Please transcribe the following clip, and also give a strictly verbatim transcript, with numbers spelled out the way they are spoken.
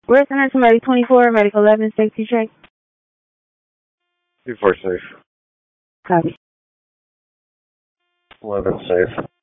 Resident Medic twenty-four, Medic eleven, safety check. two four safe. Copy. eleven safe.